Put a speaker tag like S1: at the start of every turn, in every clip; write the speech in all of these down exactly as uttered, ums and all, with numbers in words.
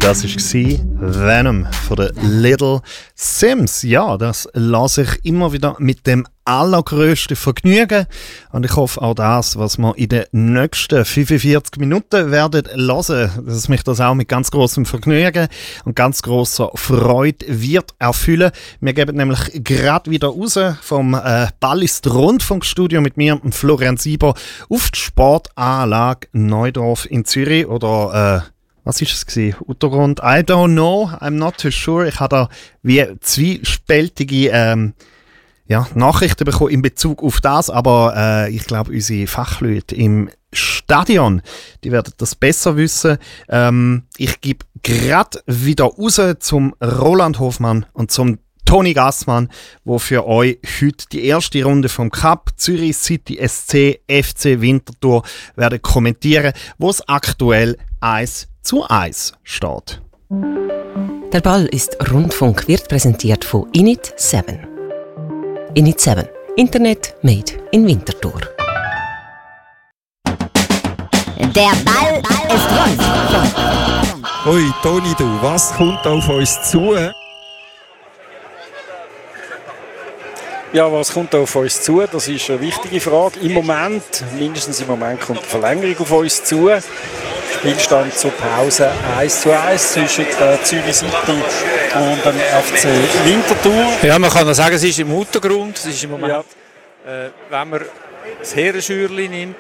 S1: Das war Venom von den Little Sims. Ja, das lasse ich immer wieder mit dem allergrößten Vergnügen. Und ich hoffe auch das, was wir in den nächsten fünfundvierzig Minuten werden hören, dass mich das auch mit ganz großem Vergnügen und ganz grosser Freude wird erfüllen. Wir geben nämlich gerade wieder raus vom äh, Ballist Rundfunkstudio mit mir und Florian Sieber auf die Sportanlage Neudorf in Zürich oder äh, was war es gewesen? Untergrund? I don't know, I'm not too sure. Ich habe da wie zwiespältige ähm, ja, Nachrichten bekommen in Bezug auf das, aber äh, ich glaube, unsere Fachleute im Stadion, die werden das besser wissen. Ähm, ich gebe gerade wieder raus zum Roland Hofmann und zum Toni Gassmann, wo für euch heute die erste Runde vom Cup Zürich City S C F C Winterthur werden kommentieren, wo es aktuell eins zu eins steht.
S2: Der Ball ist Rundfunk, wird präsentiert von Init sieben. Init sieben. Internet made in Winterthur.
S3: Der Ball ist rund.
S4: Hoi, Toni, du, was kommt auf uns zu?
S5: Ja, was kommt auf uns zu? Das ist eine wichtige Frage. Im Moment, mindestens im Moment, kommt eine Verlängerung auf uns zu. Spielstand zur Pause eins zu eins zwischen der Zürich City und dem F C Winterthur.
S6: Ja, man kann sagen, es ist im Untergrund. Es ist im Moment, ja. äh, wenn man das Heereschürli nimmt.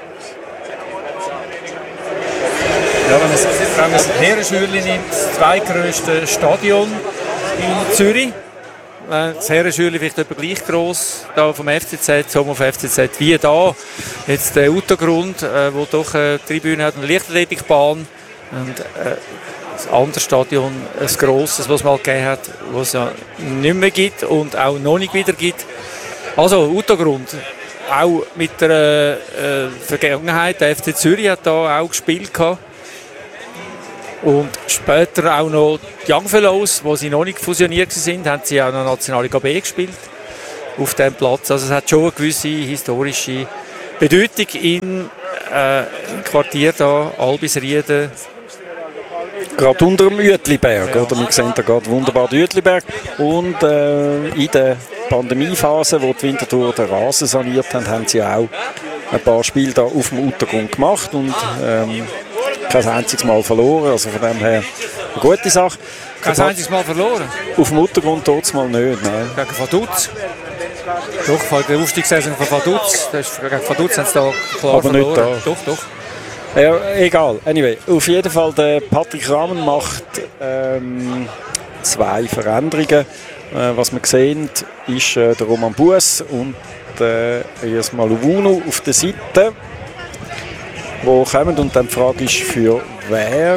S6: Ja, wenn man, wenn man das Heereschürli nimmt, das zweitgrößte Stadion in Zürich. Das Herrenschürli vielleicht etwa gleich gross da vom F C Z, so vom F C Z wie da. Jetzt der Untergrund, äh, wo doch eine Tribüne hat, eine Leichtathletikbahn und äh, das andere Stadion, ein grosses, was es mal gegeben hat, was es ja nicht mehr gibt und auch noch nicht wieder gibt. Also Untergrund, auch mit der äh, Vergangenheit, der F C Zürich hat da auch gespielt gehabt. Und später auch noch die Young Fellows, wo sie noch nicht fusioniert sind, haben sie auch noch Nationalliga B gespielt auf diesem Platz. Also es hat schon eine gewisse historische Bedeutung in, äh, im Quartier da, Albisrieden.
S5: Gerade unter dem Uetliberg, ja. Oder? Wir sehen da gerade wunderbar den Uetliberg. Und äh, in der Pandemiephase, wo die Winterthur den Rasen saniert haben, haben sie auch ein paar Spiele da auf dem Untergrund gemacht und ähm, kein einziges Mal verloren, also von dem her eine gute Sache.
S6: Kein einziges Mal verloren?
S5: Auf dem Untergrund tut es mal nicht, nein.
S6: Gegen Vaduz? Doch, vor der Aufstiegssaison von Vaduz. Gegen Vaduz haben sie da klar
S5: aber
S6: verloren.
S5: Nicht da.
S6: Doch, doch.
S5: Ja, egal. Anyway, auf jeden Fall, der Patrick Rahmen macht ähm, zwei Veränderungen. Äh, was wir sehen, ist äh, der Roman Buess und äh, Elias Maluwunu auf der Seite, die kommen. Und dann die Frage ist, für wer?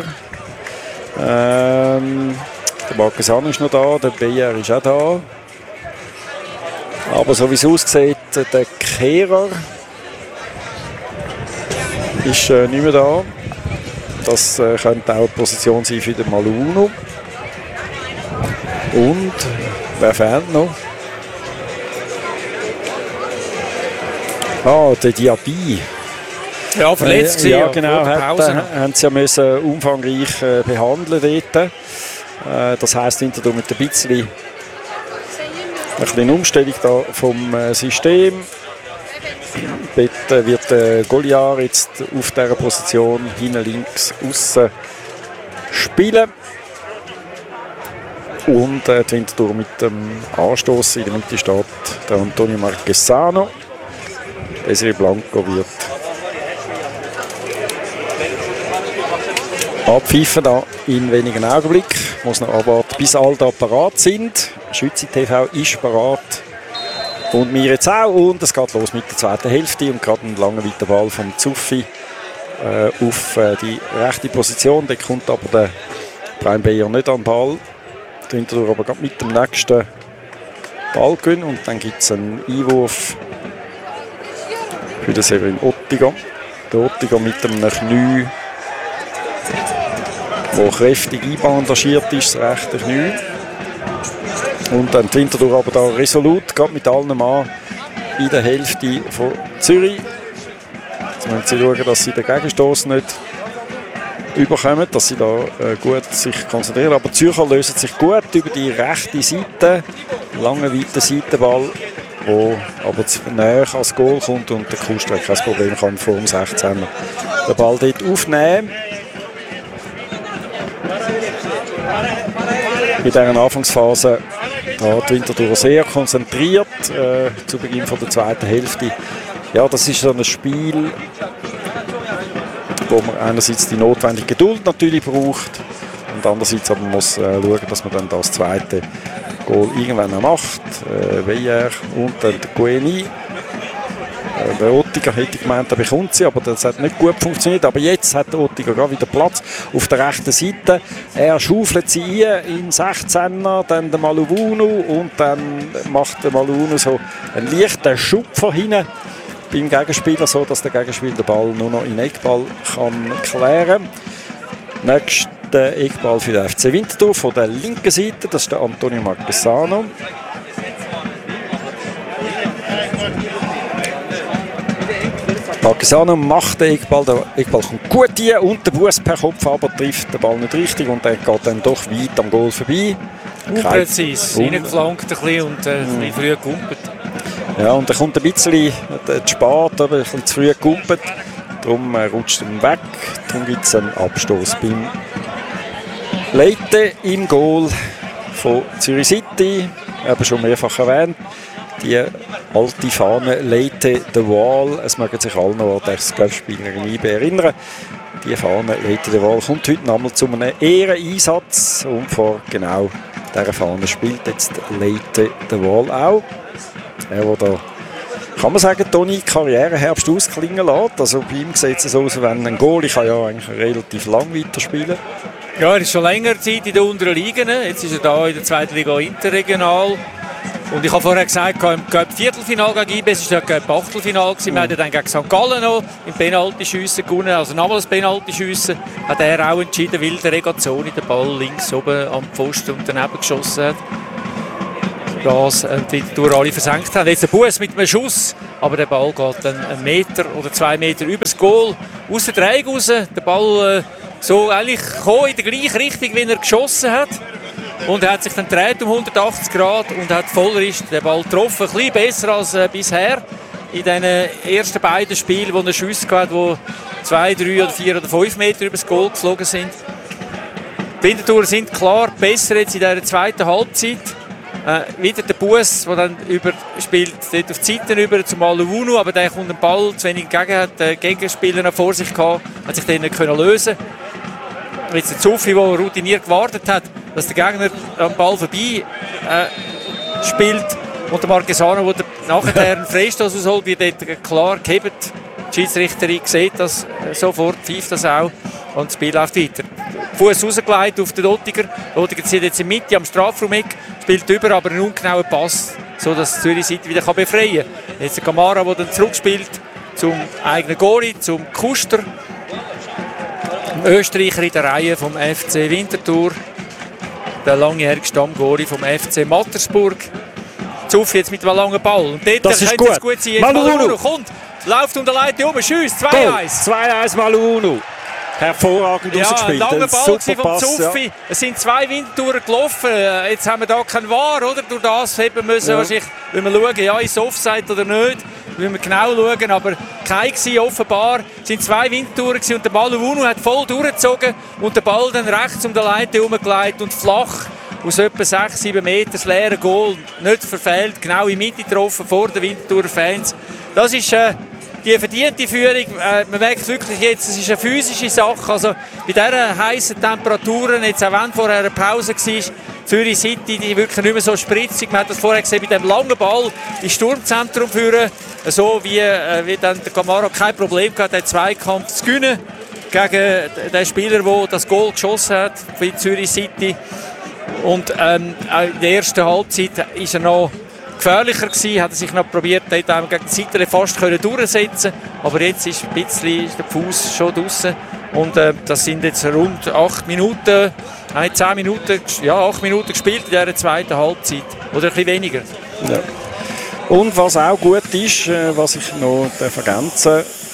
S5: Ähm, der Marquesano ist noch da, der Beyer ist auch da. Aber so wie es aussieht, der Kehrer ist äh, nicht mehr da. Das äh, könnte auch eine Position sein für den Maluwunu. Und wer fehlt noch? Ah, der Diaby.
S6: Ja, verletzt
S5: äh,
S6: war
S5: ja, genau,
S6: ja,
S5: hat, äh, haben sie ja müssen umfangreich äh, behandeln dort. Äh, das heisst, hinterher mit ein bisschen, ein bisschen Umstellung da vom äh, System. Dort äh, wird äh, Goliath jetzt auf dieser Position hinten links aussen spielen. Und äh, die Winterthur mit dem Anstoß in der Mitte steht der Antonio Marquesano. Desiree Blanco wird abpfeifen da in wenigen Augenblicken. Ich muss noch abwarten, bis alle da parat sind. Schweizer T V ist parat. Und wir jetzt auch. Und es geht los mit der zweiten Hälfte. Und gerade ein langer weiter Ball vom Zuffi äh, auf äh, die rechte Position. Da kommt aber der Brian Beyer nicht an den Ball. Die Winterthur aber gerade mit dem nächsten Ballgewinn. Und dann gibt es einen Einwurf für den Severin Ottiga. Der Ottiga mit einem Knie, der kräftig einbandagiert ist, das rechte Knie. Und dann die Winterthur aber da resolut, gerade mit allen Mann in der Hälfte von Zürich. Jetzt müssen sie schauen, dass sie den Gegenstoss nicht überkommen, dass sie da äh, gut sich konzentrieren. Aber die Zürcher lösen sich gut über die rechte Seite, lange weiten Seitenball, wo aber zu näher ans Goal kommt und der Kuster kein Problem kann vor dem sechzehner den Ball dort aufnehmen. In dieser Anfangsphase hat die Winterthur sehr konzentriert äh, zu Beginn von der zweiten Hälfte. Ja, das ist so ein Spiel, wo man einerseits die notwendige Geduld natürlich braucht und andererseits aber man muss äh, schauen, dass man dann das zweite Goal irgendwann noch macht. Äh, Weyer und dann der Gueni. Äh, der Ottiger hätte gemeint, er bekommt sie, aber das hat nicht gut funktioniert. Aber jetzt hat der Ottiger gerade wieder Platz auf der rechten Seite. Er schaufelt sie ein in sechzehner, dann der Maluvunu und dann macht der Maluvunu so einen leichten Schub von hinten beim Gegenspieler, so dass der Gegenspieler den Ball nur noch in Eckball kann klären kann. Nächster Eckball für den F C Winterthur von der linken Seite, das ist der Antonio Marquesano. Marquesano macht den Eckball, der Eckball kommt gut rein und der Bus per Kopf, aber trifft den Ball nicht richtig und er geht dann doch weit am Goal vorbei.
S6: Unpräzis, reingeflankt ein bisschen und äh, ein bisschen früh gegumpelt.
S5: Ja, und er kommt ein bisschen äh, zu spät, aber ein bisschen zu früh gegumpelt. Darum äh, rutscht er weg. Darum gibt es einen Abstoß beim Leite im Goal von Zürich City. Eben schon mehrfach erwähnt. Die alte Fahne Leite the Wall. Es mögen sich alle noch an das Golfspieler in I B erinnern. Die Fahne Leite the Wall kommt heute nochmal zu einem Ehreneinsatz. Und vor genau dieser Fahne spielt jetzt Leite the Wall auch. Er, der da, kann man sagen, Toni Karriereherbst ausklingen lässt. Also bei ihm sieht es so aus, wenn ein Goal, ich kann ja eigentlich relativ lang weiterspielen.
S6: Ja, er ist schon länger Zeit in den unteren Ligen. Jetzt ist er da in der zweiten Liga interregional. Und ich habe vorher gesagt, im Viertelfinale gegen I B S war das Achtelfinale. Wir haben dann gegen Sankt Gallen noch im Penaltyschiessen gewonnen. Also nochmals Penaltyschiessen hat er auch entschieden, weil der Regazzoni den Ball links oben am Pfosten und daneben geschossen hat. Das die Tour alle versenkt haben. Jetzt ein Bus mit einem Schuss, aber der Ball geht dann einen Meter oder zwei Meter über das Goal aus der Dreieck raus. Der Ball äh, so eigentlich in der gleichen Richtung, wie er geschossen hat. Und er hat sich dann gedreht um hundertachtzig Grad und hat vollerisch den Ball getroffen. Ein bisschen besser als äh, bisher in den ersten beiden Spielen, wo er Schüsse hatte, wo zwei, drei oder vier oder fünf Meter über das Goal geflogen sind. Die Winterthurer sind klar besser jetzt in dieser zweiten Halbzeit. Äh, wieder der Bus, der dann über, spielt dort auf die Seite über zum Maluvunu, aber der kommt den Ball zu wenig entgegen, hat den Gegenspieler noch vor sich gehabt, hat sich den nicht können lösen. Jetzt der Zuffi, der routiniert gewartet hat, dass der Gegner am Ball vorbei äh, spielt und der Marquesano, der nachher einen Freistoß ausholt, wird dort klar gehebt. Die Schiedsrichterin sieht das äh, sofort, pfeift das auch und das Spiel läuft weiter. Fuß rausgelegt auf den Dottiger. Dottiger zieht jetzt in die Mitte am Strafraum-Eck, spielt über, aber einen ungenauen Pass, sodass die Zürich-Seite wieder befreien kann. Jetzt der Kamara, der dann zurückspielt zum eigenen Goalie, zum Kuster. Ein Österreicher in der Reihe vom F C Winterthur. Der langjährige Stammgoalie vom F C Mattersburg. Zuffi jetzt mit einem langen Ball. Und dort
S5: das ist gut.
S6: gut sein.
S5: Maluvunu
S6: kommt, läuft um der Leite um, schießt, zwei eins.
S5: zwei eins Maluvunu. Hervorragend
S6: ja,
S5: rausgespielt.
S6: Ja, ein langer Ball
S5: vom
S6: Pass, Zuffi. Ja. Es sind zwei Winterthurer gelaufen. Jetzt haben wir da keinen V A R, oder? Durch das haben müssen ja. Wahrscheinlich, wenn wir schauen, ja, ist es Offside oder nicht. Müssen wir genau schauen, aber kein war offenbar. Es sind zwei Winterthurer und der Maluvunu hat voll durchgezogen und der Ball dann rechts um die Leite herumgelegt und flach aus etwa sechs sieben Metern das leere Goal. Nicht verfehlt, genau in die Mitte getroffen vor den Winterthurer Fans. Das ist äh, die verdiente Führung. Äh, man merkt wirklich jetzt, es ist eine physische Sache. Also bei diesen heißen Temperaturen, jetzt auch wenn vorher eine Pause war, Zürich City, die wirklich nicht mehr so spritzig. Man hat das vorher gesehen, mit dem langen Ball ins Sturmzentrum führen. So wie, äh, wie dann der Kamara kein Problem hatte, den Zweikampf zu gewinnen gegen den Spieler, der das Goal geschossen hat für Zürich City. Und ähm, in der ersten Halbzeit war er noch gefährlicher gewesen, hat er sich noch probiert, dort gegen die Seite fast durchsetzen können. Aber jetzt ist, ein bisschen, ist der Fuß schon draußen. Und äh, das sind jetzt rund acht Minuten, nein, zehn Minuten, ja, acht Minuten gespielt in dieser zweiten Halbzeit. Oder ein bisschen weniger.
S5: Ja. Und was auch gut ist, was ich noch ergänzen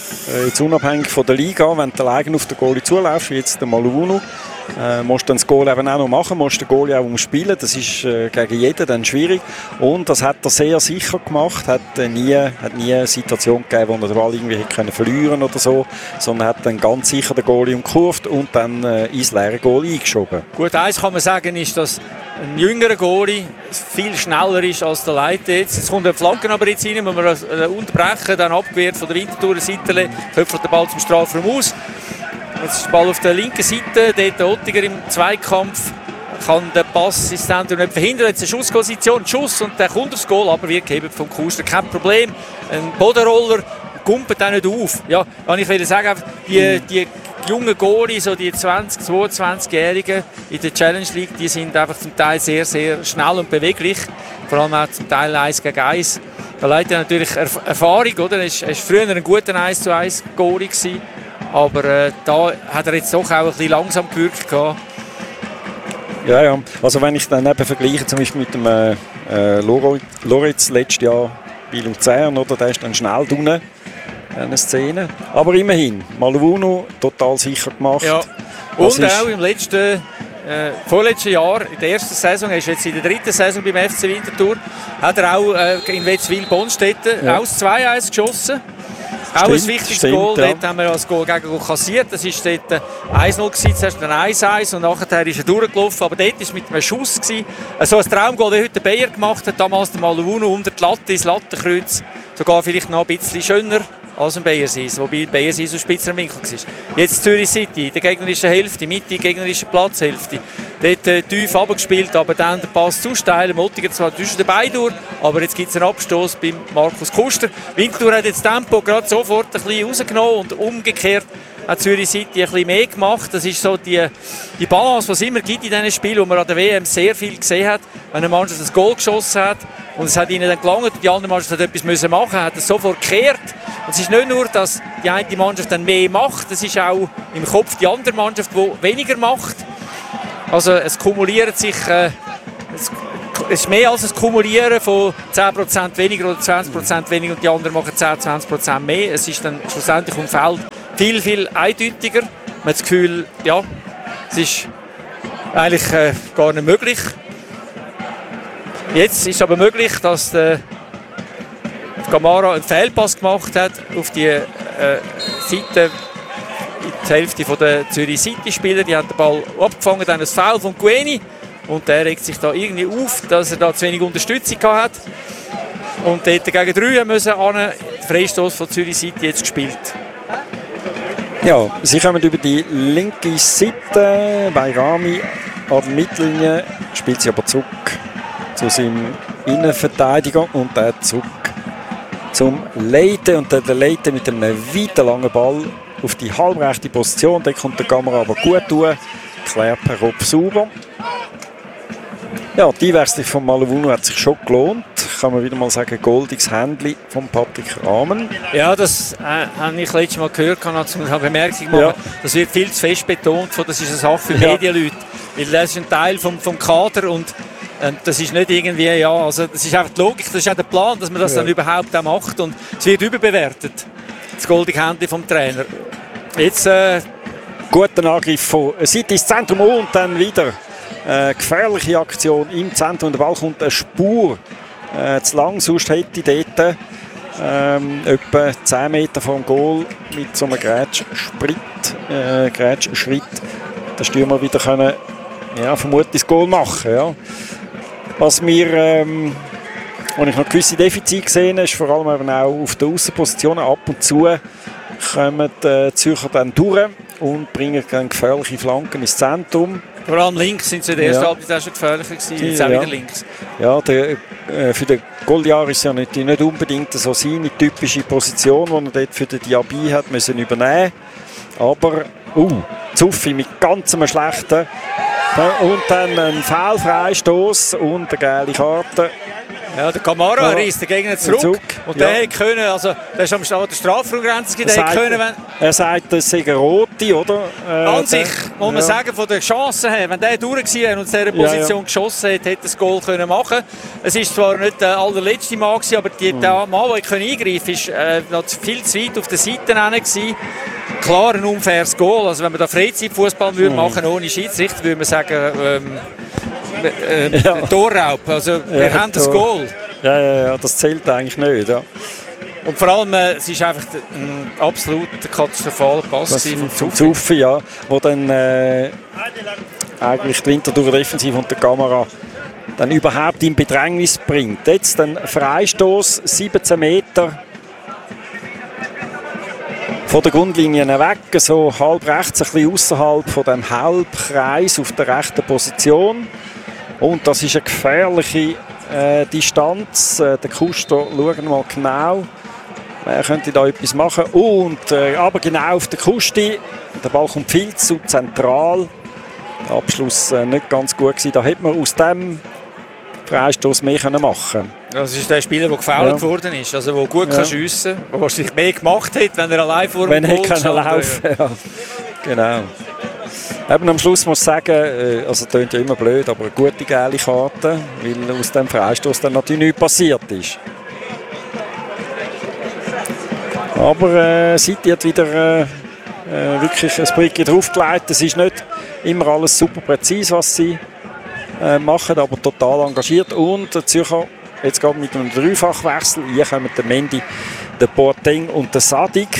S5: äh, jetzt unabhängig von der Liga, wenn du alleine auf den Goalie zulaufst, wie jetzt der Maluvunu, äh, musst du dann das Goal eben auch noch machen, musst den Goalie auch umspielen, das ist äh, gegen jeden dann schwierig und das hat er sehr sicher gemacht, hat äh, nie, hat nie eine Situation gegeben, wo er den Ball irgendwie hätte können verlieren oder so, sondern hat dann ganz sicher den Goalie umkurvt und dann äh, ins leere Goal eingeschoben.
S6: Gut, eins kann man sagen, ist, dass ein jüngerer Goalie viel schneller ist als der Leiter jetzt. Jetzt kommt der Flanken aber jetzt rein, wenn wir das äh, unterbrechen, dann abgewehrt von der Winterthurer Seite, köpft der Ball zum Strafraum aus. Jetzt ist der Ball auf der linken Seite, dort der Ottiger im Zweikampf kann den Pass ins Zentrum nicht verhindern. Jetzt eine Schussposition, Schuss und der kommt aufs Goal, aber wird gehebt vom Kuster. Kein Problem, ein Bodenroller, kumpelt auch nicht auf. Ja, kann ich will sagen, die, die jungen Goalies, so die zwanzig-, zweiundzwanzigjährigen in der Challenge League, die sind einfach zum Teil sehr, sehr schnell und beweglich. Vor allem auch zum Teil eins gegen eins. Da leitet natürlich Erf- Erfahrung, oder? Er war früher ein guter eins zu eins Goalie gewesen. Aber äh, da hat er jetzt doch auch ein bisschen langsam gewirkt gehabt.
S5: Ja, ja. Also wenn ich dann eben vergleiche, zum Beispiel mit dem äh, äh, Loritz letztes Jahr bei Luzern, oder, der ist dann schnell drinnen, eine Szene. Aber immerhin, Maluvunu total sicher gemacht.
S6: Ja. Und auch im letzten, äh, vorletzten Jahr, in der ersten Saison, er ist jetzt in der dritten Saison beim F C Winterthur, hat er auch äh, in Wetzwil-Bonstetten ja. aus zwei eins geschossen. Auch stimmt, ein wichtiges stimmt, Goal, ja. Dort haben wir das Goal gegen Goal kassiert. Das war dort eins null, zuerst ein eins eins und nachher ist er durchgelaufen. Aber dort war es mit einem Schuss. So also ein Traumgoal, wie heute der Bayer gemacht hat, damals der Maluvunu unter die Latte, ins Lattenkreuz. Sogar vielleicht noch ein bisschen schöner als ein Bayerseis, wobei Bayerseis so spitzer im Winkel war. Jetzt Zürich City, in der gegnerischen Hälfte, Mitte, gegnerische Platzhälfte. Dort äh, tief runtergespielt, aber dann der Pass zu steil. Mottiger zwar zwischen dabei durch, aber jetzt gibt es einen Abstoß beim Markus Kuster. Winterthur hat jetzt Tempo gerade sofort ein bisschen rausgenommen und umgekehrt hat Zürich City ein bisschen mehr gemacht. Das ist so die, die Balance, die es immer gibt in diesen Spielen, wo man an der W M sehr viel gesehen hat. Wenn eine Mannschaft ein Goal geschossen hat und es hat ihnen dann gelangt, die andere Mannschaft hat etwas müssen machen, hat es sofort gekehrt. Und es ist nicht nur, dass die eine Mannschaft dann mehr macht, es ist auch im Kopf die andere Mannschaft, die weniger macht. Also es kumuliert sich, äh, es, es ist mehr als ein Kumulieren von zehn Prozent weniger oder zwanzig Prozent weniger und die anderen machen zehn bis zwanzig Prozent mehr. Es ist dann schlussendlich um Feld viel, viel eindeutiger. Man hat das Gefühl, ja, es ist eigentlich äh, gar nicht möglich. Jetzt ist es aber möglich, dass der Camara einen Fehlpass gemacht hat auf die äh, Seite, die Hälfte der Zürich City-Spieler. Die haben den Ball abgefangen, dann ein Foul von Gueni. Und der regt sich da irgendwie auf, dass er da zu wenig Unterstützung hat. Und dort gegen drei müssen an den Freistoß von Zürich City jetzt gespielt.
S5: Ja, sie kommen über die linke Seite. Bei Rami an der Mittellinie spielt sie aber zurück zu seinem Innenverteidiger und der zurück zum Leite. Und der Leite mit einem weiten langen Ball auf die halbrechte Position. Da kommt der Kamera aber gut durch. Klärt per Kopf sauber. Ja, die Einwechslung von Maluvunu hat sich schon gelohnt. Kann man wieder mal sagen, goldiges Händchen von Patrick Rahmen.
S6: Ja, das äh, habe ich letztes Mal gehört, kann ich eine Bemerkung machen. Ja. Das wird viel zu fest betont, das ist eine Sache für ja. Medienleute. Weil das ist ein Teil vom, vom Kader und äh, das ist nicht irgendwie, ja, also das ist einfach die Logik, das ist auch der Plan, dass man das ja. dann überhaupt auch macht und es wird überbewertet, das goldige Händchen vom Trainer. Jetzt äh,
S5: guter Angriff von Seite ins Zentrum und dann wieder äh, gefährliche Aktion im Zentrum. Der Ball kommt eine Spur äh, zu lang, sonst hätte dort ähm, etwa zehn Meter vom Goal mit so einem Grätschschritt äh, Grätschschritt den Stürmer wieder können, ja, vermutlich das Goal machen. Ja. Was mir ähm, wo ich noch gewisse Defizite gesehen habe, ist vor allem eben auch auf den Aussenpositionen. Ab und zu kommen die Zürcher dann durch und bringen dann gefährliche Flanken ins Zentrum.
S6: Vor allem links sind sie in der ersten ja. Halbzeit auch schon gefährlicher gewesen, jetzt auch
S5: ja.
S6: wieder links.
S5: Ja, der, äh, für den Goaljahr ist ja nicht, nicht unbedingt so seine typische Position, die er dort für den Diaby hat müssen übernehmen. Aber, uh, Zuffi mit ganz einem schlechten. Und dann ein Foulfreistoß und eine gelbe Karte.
S6: Ja, der Kamara reißt den Gegner zurück. zurück. Und ja. der hätte können, also der ist am Start der Strafraumgrenze, der hätte können, wenn...
S5: Er sagt, das sei eine rote, oder? Äh,
S6: An sich muss man ja. sagen, von der Chance her, wenn der durch war und in dieser Position ja, ja. geschossen hat, hätte das Goal können machen. Es war zwar nicht der allerletzte Mal gewesen, aber die, mhm. der Mann, der eingreifen konnte, war äh, noch viel zu weit auf der Seite gewesen. Klar ein unfaires Goal. Also wenn man da Freizeitfußball mhm. machen würde, ohne Schiedsrichter, würde man sagen, ähm, äh, ja. Torraub. Also wir ja, haben das Tor. Goal.
S5: Ja, ja, ja, das zählt eigentlich nicht. Ja.
S6: Und vor allem, äh, es ist einfach ein absolut katastrophaler Pass
S5: vom Zuffi. Zuffi, ja, wo dann äh, eigentlich die Winterthur Defensive und der Kamera dann überhaupt in Bedrängnis bringt. Jetzt ein Freistoß, siebzehn Meter von der Grundlinie weg, so halb rechts, ein bisschen außerhalb von dem Halbkreis auf der rechten Position. Und das ist eine gefährliche äh, Distanz. Äh, der Kuster, schauen wir mal genau. Er könnte da etwas machen. Und, äh, aber genau auf der Kusti. Der Ball kommt viel zu zentral. Der Abschluss äh, nicht ganz gut gewesen. Da hätte man aus dem Freistoß mehr können machen.
S6: Das ist der Spieler, der gefoult ja. worden ist, also der gut ja. kann schiessen kann, der wahrscheinlich mehr gemacht hat, wenn er allein vor dem Goal stand. Wenn er laufen kann. Ja. Genau. Eben am Schluss muss ich sagen, also das klingt ja immer blöd, aber eine gute gelbe Karte, weil aus dem Freistoß dann natürlich nichts passiert ist. Aber äh, City hat wieder äh, wirklich ein Brücke draufgelegt. Es ist nicht immer alles super präzise, was sie äh, machen, aber total engagiert. Und der Zürcher jetzt gerade mit einem Dreifachwechsel. Hier kommen der Mendy, der Boateng und der Sadik.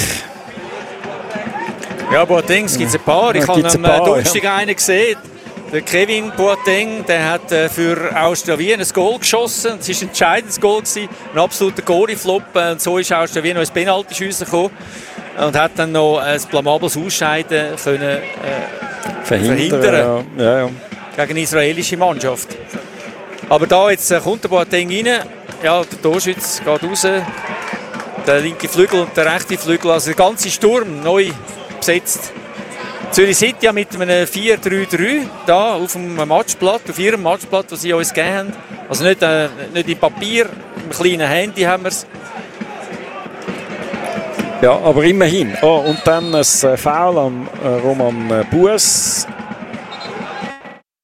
S6: Ja, Boateng gibt es ein paar. Ich ja, habe am paar, Donnerstag ja. einen gesehen. Der Kevin Boateng, der hat äh, für Austria Wien ein Goal geschossen. Es war ein entscheidendes Goal, gewesen, ein absoluter Goalie-Flop. Und so ist Austria Wien noch ins Penalty-Schiessen gekommen und hat dann noch ein blamables Ausscheiden können, äh, verhindern, verhindern
S5: ja. Ja, ja.
S6: gegen eine israelische Mannschaft. Aber da jetzt äh, kommt der Boateng rein. Ja, der Torschütz geht raus. Der linke Flügel und der rechte Flügel. Also der ganze Sturm neu besetzt. Zürich City ja mit einem vier drei drei da auf dem Matchblatt, auf ihrem Matchblatt, das sie uns gegeben haben. Also nicht, äh, nicht in Papier, im kleinen Handy haben wir es.
S5: Ja, aber immerhin. Oh, und dann ein Foul am äh, Roman Buess.